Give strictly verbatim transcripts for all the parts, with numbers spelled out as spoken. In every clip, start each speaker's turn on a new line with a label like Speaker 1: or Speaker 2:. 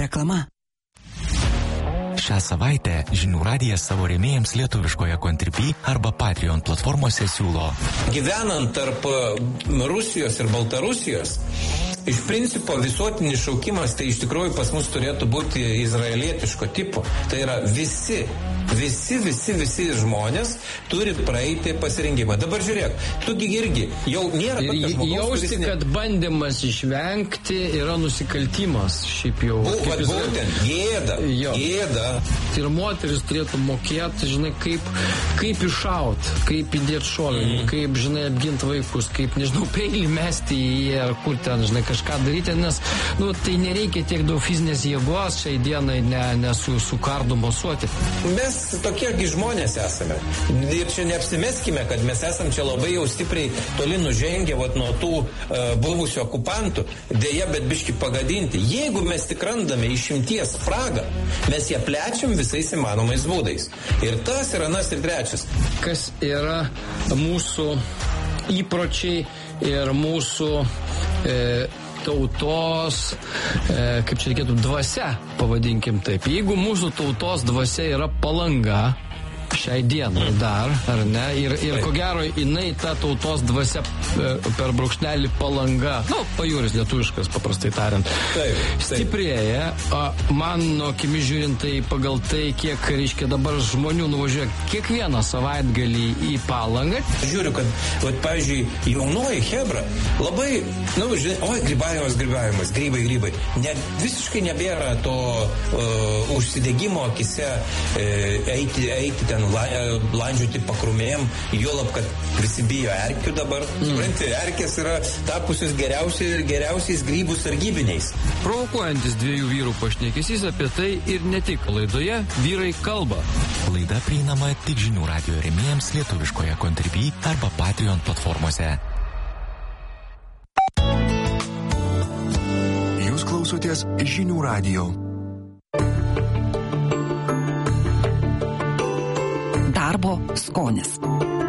Speaker 1: Reklama.
Speaker 2: Šią savaitę Žinių radijas savo rėmėjams lietuviškoje Contribui arba Patreon platformose siūlo.
Speaker 3: Gyvenant tarp Rusijos ir Baltarusijos, iš principo visuotinis šaukimas tai iš tikrųjų pas mus turėtų būti izraelietiško tipo. Tai yra visi, visi, visi, visi žmonės turi praeiti pasirinkimą. Dabar žiūrėk, tugi irgi jau nėra tokio žmogaus,
Speaker 4: jausti,
Speaker 3: kuris ne...
Speaker 4: kad bandymas išvengti yra nusikaltimas šiaip jau.
Speaker 3: Bu, vat, būtent, gėda, gėda.
Speaker 4: Ir moteris turėtų mokėti, žinai, kaip, kaip iššaut, kaip įdėti šolinį, mm. kaip, žinai, apginti vaikus, kaip, nežinau, peilį mesti į jį, ar kur ten, žinai, kažką daryti, nes, nu, tai nereikia tiek daug fizinės jėgos šiai dienai ne, ne su, su kardu mosuoti.
Speaker 3: Mes tokiegi žmonės esame. Ir čia neapsimeskime, kad mes esam čia labai jau stipriai toli nužengę vat, nuo tų uh, buvusių okupantų. Deja, bet biški pagadinti. Jeigu mes tik randame išimties spragą, mes ją plečiam visais įmanomais būdais. Ir tas ir anas ir trečias.
Speaker 4: Kas yra mūsų įpročiai ir mūsų e, tautos, e, kaip čia reikėtų, dvasia, pavadinkim taip. Jeigu mūsų tautos dvasia yra Palanga, šiai dienai dar, ar ne? Ir, ir ko gero, jinai ta tautos dvasia per brūkšnelį Palanga, nu, pajūris lietuviškas, paprastai tariant, taip, taip. Stiprėja. Mano akimi žiūrint, tai pagal tai, kiek, reiškia, dabar žmonių nuvažiuoja kiekvieną savaitgalį į Palangą.
Speaker 3: Žiūriu, kad, vat, pavyzdžiui, jaunoji hebra labai, nu, žinai, oi, grybavimas, grybavimas, grybai, grybai. Ne, visiškai nebėra to uh, užsidegimo akise uh, eiti, eiti ten la, landžiuoti pakrumėjim, juolab, kad visi bijo erkių dabar. Mm. Supranti, erkės yra tapusios geriausiai, geriausiais grybų sargybiniais.
Speaker 4: Provokuojantis dviejų vyrų pašnekesys apie tai ir ne tik. Laidoje Vyrai kalba.
Speaker 2: Laida prieinama tik Žinių radijo rėmėjams lietuviškoje Contribui arba Patreon platformose.
Speaker 5: Jūs klausotės Žinių radijo.
Speaker 1: Darbo skonis.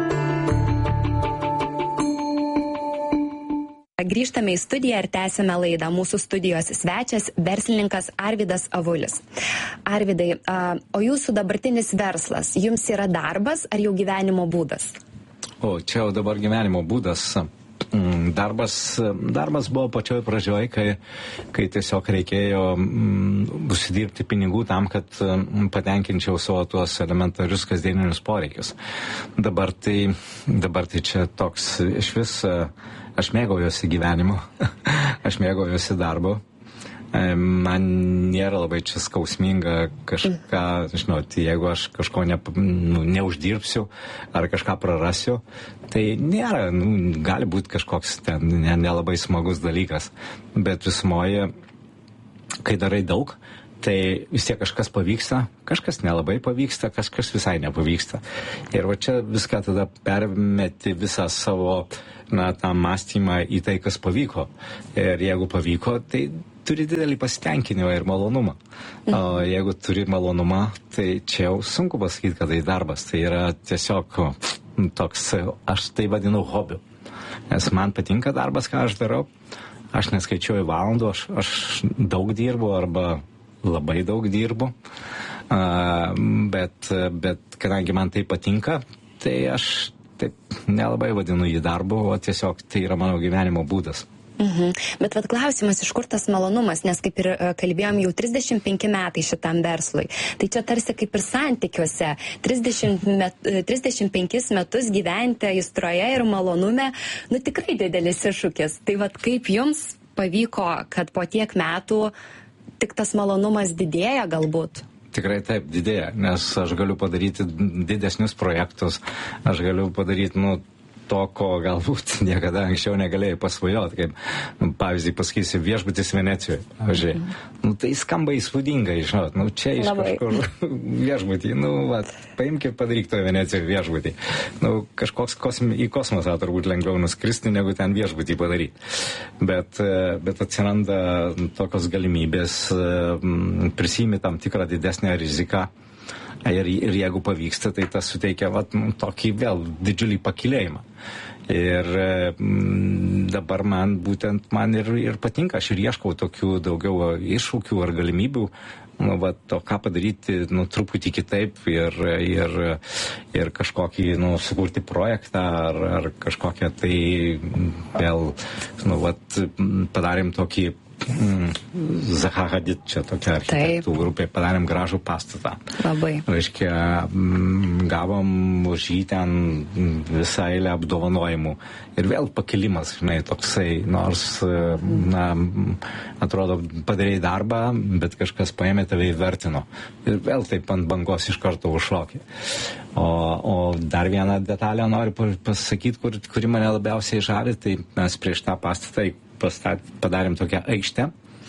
Speaker 6: Grįžtame į studiją ir tęsime laidą. Mūsų studijos svečias verslininkas Arvydas Avulis. Arvydai, o jūsų dabartinis verslas, jums yra darbas ar jau gyvenimo būdas?
Speaker 7: O, čia jau dabar gyvenimo būdas. Darbas, darbas buvo pačioj pradžioj, kai, kai tiesiog reikėjo mm, užsidirbti pinigų tam, kad mm, patenkinčiau savo tuos elementarius kasdieninius poreikius. Dabar tai, dabar tai čia toks iš vis, aš mėgaujuosi gyvenimu, aš mėgaujuosi darbu. Man nėra labai čia skausminga kažką, žinot, jeigu aš kažko ne, nu, neuždirbsiu ar kažką prarasiu, tai nėra, nu, gali būti kažkoks ten nelabai ne smagus dalykas, bet visumoje, kai darai daug, tai vis tiek kažkas pavyksta, kažkas nelabai pavyksta, kažkas visai nepavyksta. Ir va čia viską tada permeti visą savo, na, tą mąstymą į tai, kas pavyko. Ir jeigu pavyko, tai turi didelį pasitenkinimą ir malonumą. O jeigu turi malonumą, tai čia jau sunku pasakyti, kad tai darbas. Tai yra tiesiog toks, aš tai vadinu hobiu. Nes man patinka darbas, ką aš darau. Aš neskaičiuoju valandų, aš, aš daug dirbu arba labai daug dirbu. Uh, bet, bet kadangi man tai patinka, tai aš taip nelabai vadinu jį darbu, o tiesiog tai yra mano gyvenimo būdas.
Speaker 6: Mhm. Bet vat klausimas, iš kur tas malonumas, nes kaip ir kalbėjom, jau trisdešimt penki metai šitam verslui. Tai čia tarsi kaip ir santykiuose. trisdešimt, met, trisdešimt penkis metus gyventi aistroje ir malonume, nu tikrai didelis iššūkis. Tai vat kaip jums pavyko, kad po tiek metų tik tas malonumas didėja galbūt?
Speaker 7: Tikrai taip, didėja, nes aš galiu padaryti didesnius projektus, aš galiu padaryti, nu, to, ko galbūt niekada anksčiau negalėjai pasvajoti, kaip, nu, pavyzdžiui, pasakysiu, viešbutis Venecijoje, pavyzdžiui. Mm. Nu, tai skamba įspūdingai, žinot, nu, čia iš Labai. Kažkur viešbutį, nu, va, paimkit, padaryk toje Venecijoje viešbutį. Nu, kažkoks kosmi, į kosmosą turbūt lengviau nuskristi, negu ten viešbutį padaryti. Bet, bet atsiranda tokios galimybės, prisimi tam tikrą didesnę riziką. Ir, ir jeigu pavyksta, tai tas suteikia vat, tokį vėl didžiulį pakilėjimą. Ir dabar man būtent, man ir, ir patinka, aš ir ieškau tokių daugiau iššūkių ar galimybių, nu, va, to ką padaryti, nu, truputį kitaip ir, ir, ir kažkokį, nu, sukurti projektą ar, ar kažkokią tai vėl, nu, va, padarėm tokį Mm, Zaha Hadid, čia tokia architektų Taip. grupė, padarėm gražų pastatą.
Speaker 6: Labai.
Speaker 7: Reiškia, gavom už jį ten visą eilę apdovanojimų. Ir vėl pakilimas, žinai, toksai, nors, na, atrodo, padarėjai darbą, bet kažkas paėmė tave įvertino. Ir vėl taip ant bangos iš karto užšokė. O, o dar vieną detalę noriu pasakyti, kur, kuri mane labiausiai žavi, tai mes prieš tą pastatą Pastat, padarėm tokią aikštę.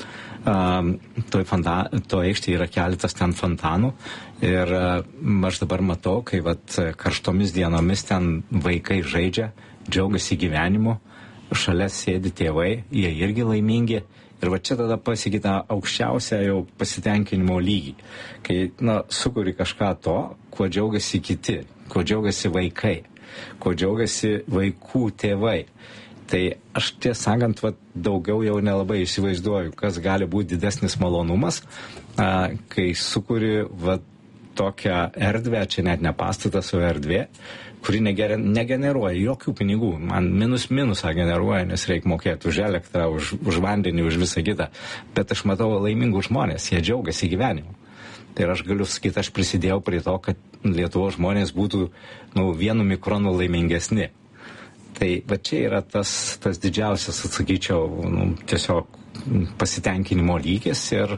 Speaker 7: Um, toj, fonta, toj aikštė yra keletas ten fontanų ir uh, aš dabar matau, kai vat, karštomis dienomis ten vaikai žaidžia, džiaugiasi gyvenimu, šalia sėdi tėvai, jie irgi laimingi. Ir va čia tada pasiekia aukščiausią jau pasitenkinimo lygį, kai na, sukuri kažką to, kuo džiaugiasi kiti, kuo džiaugiasi vaikai, kuo džiaugiasi vaikų tėvai. Tai aš tiesą sakant, va, daugiau jau nelabai įsivaizduoju, kas gali būti didesnis malonumas, a, kai sukuri va, tokią erdvę, čia net ne pastatas, o erdvė, kuri neger, negeneruoja jokių pinigų. Man minus minusą generuoja, nes reikia mokėti už elektrą, už, už vandenį, už visą kitą. Bet aš matau laimingus žmonės, jie džiaugiasi gyvenimu. Tai aš galiu sakyti, aš prisidėjau prie to, kad Lietuvos žmonės būtų nu, vienu mikronu laimingesni. Tai va čia yra tas, tas didžiausias, atsakyčiau, nu, tiesiog pasitenkinimo lygis ir,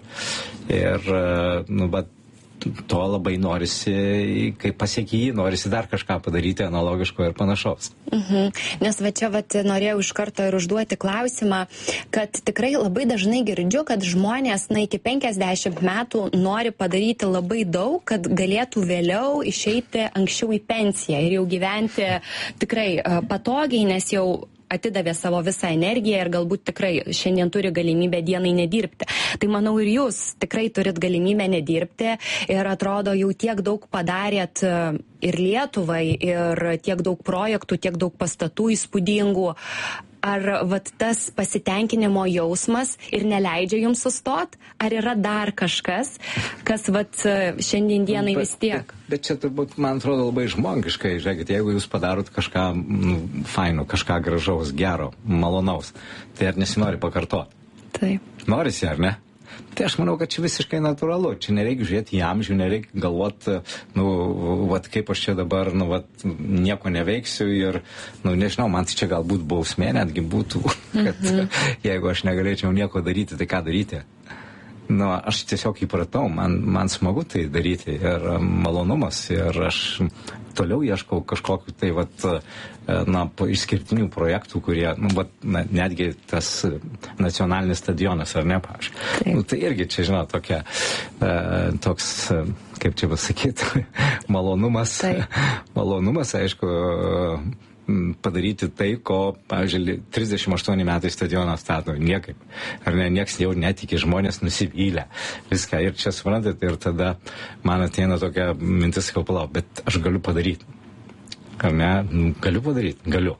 Speaker 7: ir nu, bet to labai norisi, kai pasieki jį, norisi dar kažką padaryti analogiško ir panašaus.
Speaker 6: Mhm. Nes va čia va, norėjau iš karto ir užduoti klausimą, kad tikrai labai dažnai girdžiu, kad žmonės na, iki penkiasdešimt metų nori padaryti labai daug, kad galėtų vėliau išeiti anksčiau į pensiją ir jau gyventi tikrai uh, patogiai, nes jau atidavė savo visą energiją ir galbūt tikrai šiandien turi galimybę dienai nedirbti. Tai manau ir jūs tikrai turit galimybę nedirbti ir atrodo jau tiek daug padarėt ir Lietuvai, ir tiek daug projektų, tiek daug pastatų įspūdingų. Ar vat tas pasitenkinimo jausmas ir neleidžia jums sustot? Ar yra dar kažkas, kas vat šiandien dienai bet, vis tiek?
Speaker 7: Bet, bet čia turbūt, man atrodo, labai žmogiškai. Žiūrėkit, jeigu jūs padarot kažką nu, faino, kažką gražaus, gero, malonaus, tai ar nesinori pakartoti?
Speaker 6: Taip.
Speaker 7: Norisi, ar ne? Tai aš manau, kad čia visiškai natūralu. Čia nereikia žiūrėti į amžių, nereikia galvoti, nu, vat, kaip aš čia dabar, nu, vat, nieko neveiksiu ir, nu, nežinau, man tai čia galbūt bausmė netgi būtų, kad mm-hmm. jeigu aš negalėčiau nieko daryti, tai ką daryti? Nu, aš tiesiog įpratau, man, man smagu tai daryti ir malonumas ir aš toliau ieškau kažkokiu tai, vat, na, išskirtinių projektų, kurie, nu, vat, na, netgi tas nacionalinis stadionas, ar ne, pavyzdžiui. Nu, tai irgi čia, žinot, tokia, uh, toks, uh, kaip čia pasakyti, malonumas, malonumas, aišku, uh, padaryti tai, ko, pavyzdžiui, trisdešimt aštuoni metai stadioną stato, niekaip. Ar ne, nieks jau netiki, žmonės nusivylę. Viską. Ir čia suprantate, ir tada man ateina tokia mintis, kad palauk, bet aš galiu padaryti. Ar ne? Galiu padaryti? Galiu.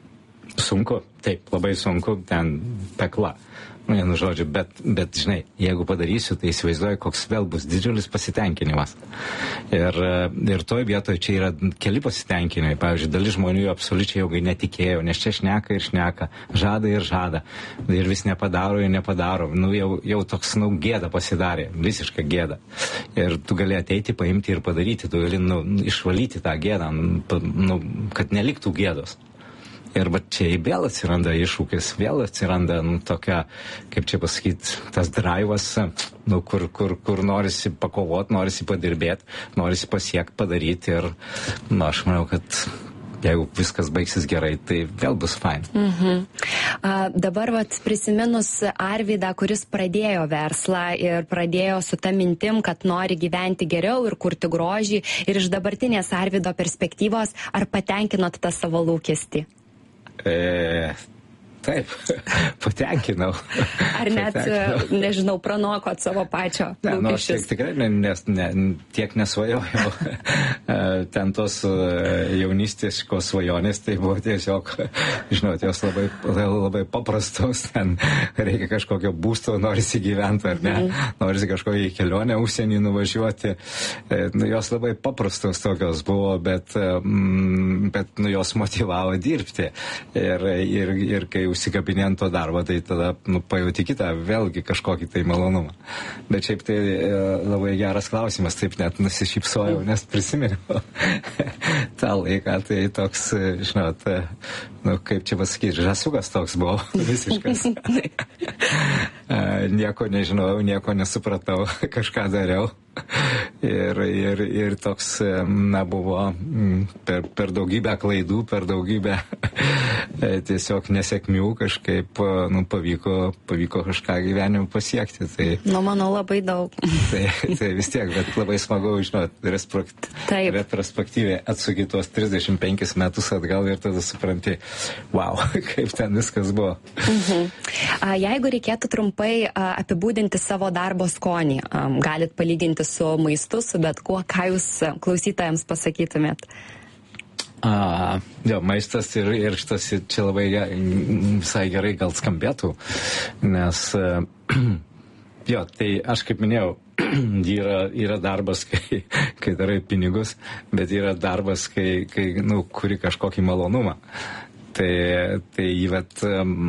Speaker 7: Sunku? Taip, labai sunku, ten pekla. Vienu žodžiu, bet, bet, žinai, jeigu padarysiu, tai įsivaizduoju, koks vėl bus didžiulis pasitenkinimas. Ir, ir toj vietoje čia yra keli pasitenkinimai. Pavyzdžiui, dalis žmonių absoliučiai jau netikėjo, nes čia šneka ir šneka, žada ir žada. Ir vis nepadaro ir nepadaro. Nu, jau, jau toks, nu, gėda pasidarė, visiška gėda. Ir tu gali ateiti, paimti ir padaryti, tu gali, nu, išvalyti tą gėdą, nu, kad neliktų gėdos. Ir va čia vėl atsiranda iššūkis, vėl atsiranda nu, tokia, kaip čia pasakyti, tas drivas, nu, kur, kur, kur norisi pakovoti, norisi padirbėti, norisi pasiekti, padaryti ir nu, aš manau, kad jeigu viskas baigsis gerai, tai vėl bus fain.
Speaker 6: Mhm. A, dabar vat, prisiminus Arvydą, kuris pradėjo verslą ir pradėjo su ta mintim, kad nori gyventi geriau ir kurti grožį ir iš dabartinės Arvydo perspektyvos, ar patenkinot tą savo lūkestį?
Speaker 7: E, Taip, patenkinau.
Speaker 6: Ar net,
Speaker 7: patenkinau.
Speaker 6: nežinau, pranokot savo pačio
Speaker 7: ne, nu, aš
Speaker 6: lūkesčius?
Speaker 7: tiek, tikrai ne, nes, ne, tiek nesvajojau. Ten tos jaunystės svajonės, tai buvo tiesiog, žinot, jos labai, labai paprastos. Ten reikia kažkokio būsto, norisi gyventi ar ne, mm. norisi kažkokią kelionę užsienį nuvažiuoti. Nu, jos labai paprastos tokios buvo, bet, bet nu, jos motyvavo dirbti. Ir, ir, ir kai užsikabinė ant to darbo, tai tada nu, pajauti kitą, vėlgi kažkokį tai malonumą. Bet šiaip tai e, labai geras klausimas, taip net nusišypsojau, nes prisiminiau tą laiką, tai toks, žinot, nu, kaip čia pasakyti, žasukas toks buvo, visiškas. Nieko nežinojau, nieko nesupratau, kažką dariau. Ir, ir, ir toks, na, buvo per, per daugybę klaidų, per daugybę tiesiog nesėkmių kažkaip, nu, pavyko, pavyko kažką gyvenime pasiekti. Tai,
Speaker 6: nu, manau, labai daug.
Speaker 7: Tai, tai vis tiek, bet labai smagu, žinot, retrospektyviai atsuki tuos trisdešimt penkis metus atgal ir tada supranti, wow, kaip ten viskas buvo.
Speaker 6: Mhm. Jeigu reikėtų trumpai apibūdinti savo darbo skonį, galit palyginti su maistu, su bet kuo, ką jūs klausytojams pasakytumėt?
Speaker 7: A, jo, maistas ir, ir šitas čia labai visai gerai gal skambėtų, nes jo, tai aš kaip minėjau, yra, yra darbas, kai, kai darai pinigus, bet yra darbas, kai, kai nu, kuri kažkokį malonumą. Tai, tai vat,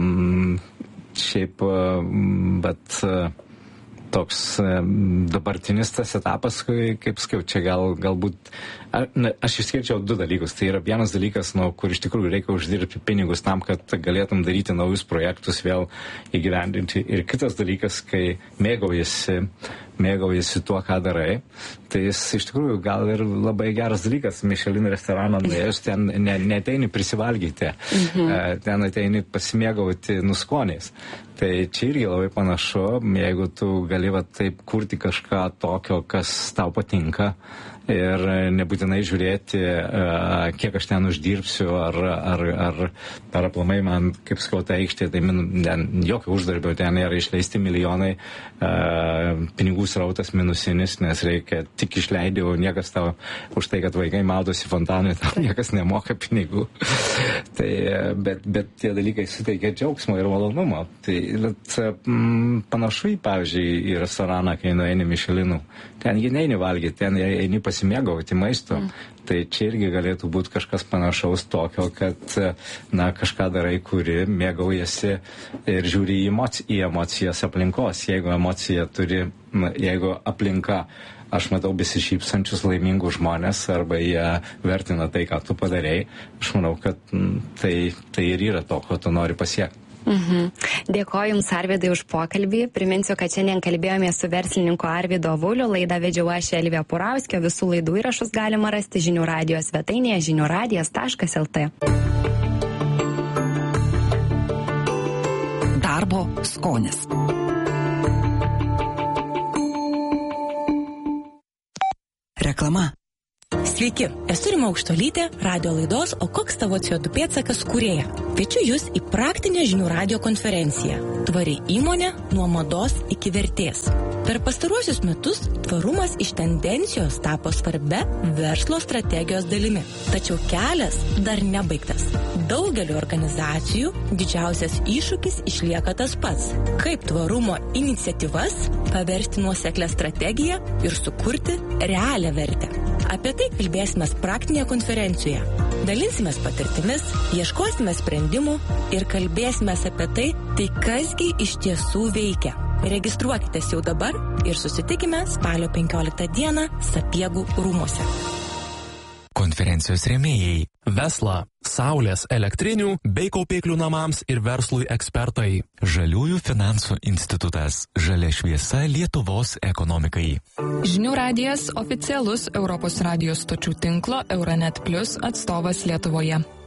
Speaker 7: šiaip, bet toks dabartinis tas etapas, kaip sakiau, čia gal, galbūt, a, na, aš išskirčiau du dalykus. Tai yra vienas dalykas, nu, kur iš tikrųjų reikia uždirbti pinigus tam, kad galėtum daryti naujus projektus vėl įgyvendinti. Ir kitas dalykas, kai mėgaujasi, mėgaujasi tuo, ką darai, tai jis iš tikrųjų gal ir labai geras dalykas. Michelin restoraną nuėjus, ten ne, neateini prisivalgyti, mhm. ten ateini pasimėgauti nuskoniais. Tai čia irgi labai panašu, jeigu tu gali va, taip kurti kažką tokio, kas tau patinka ir nebūtinai žiūrėti, kiek aš ten uždirbsiu, ar, ar, ar, ar aplamai man, kaip sakau, ta aikštė, tai min, jokio uždarbio, ten yra išleisti milijonai, pinigų srautas minusinis, nes reikia tik išleidti, o niekas tau už tai, kad vaikai maudosi fontanui, tau niekas nemoka pinigų. Tai, bet, bet tie dalykai suteikia džiaugsmo ir malonumo. Tai bet, m, panašu į, pavyzdžiui, į restoraną, kai nueini Michelinų. Ten jie neini valgyti, ten eini pasimėgauti maisto. Mm. Tai čia irgi galėtų būti kažkas panašaus tokio, kad na, kažką darai, kuri mėgaujasi ir žiūri į, emoci į emocijas aplinkos. Jeigu emocija turi, jeigu aplinka, aš matau besišypsančius laimingus žmonės arba jie vertina tai, ką tu padarei, aš manau, kad tai, tai ir yra to, ko tu nori pasiekti.
Speaker 6: Mhm. Dėkoju Jums, Arvydai, už pokalbį. Priminsiu, kad šiandien kalbėjome su verslininku Arvydu Avuliu. Laidą vedžiau aš, Elvija Purauskė. Visų laidų įrašus galima rasti žinių radijo svetainėje žinių radijas taškas el tė.
Speaker 1: Darbo skonis. Reklama.
Speaker 8: Sveiki, esu Rima Aukštolytė, radio laidos O koks tavo C O du pėdsakas kūrėja. Kviečiu Jūs į praktinę žinių radio konferenciją. Tvari įmonė nuo mados iki vertės. Per pastaruosius metus tvarumas iš tendencijos tapo svarbia verslo strategijos dalimi. Tačiau kelias dar nebaigtas. Daugeliu organizacijų didžiausias iššūkis išlieka tas pats. Kaip tvarumo iniciatyvas paversti nuoseklę strategiją ir sukurti realią vertę. Apie tai kalbėsime praktinėje konferencijoje. Dalinsimės patirtimis, ieškosime sprendimų ir kalbėsime apie tai, tai kasgi iš tiesų veikia. Registruokitės jau dabar ir susitikime spalio penkioliktą dieną Sapiegų rūmuose.
Speaker 2: Konferencijos rėmėjai.
Speaker 9: Vesla, saulės elektrinių bei kaupiklių namams ir verslui ekspertai.
Speaker 2: Žaliųjų finansų institutas. Žalia šviesa Lietuvos ekonomikai.
Speaker 10: Žinių radijas oficialus Europos radijos stočių tinklo Euronet Plus atstovas Lietuvoje.